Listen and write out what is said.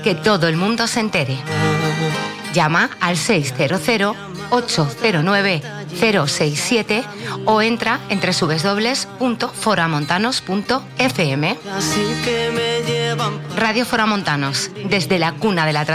que todo el mundo se entere. Llama al 600-809-067 o entra en www.foramontanos.fm. Radio Foramontanos, desde la cuna de la tradición.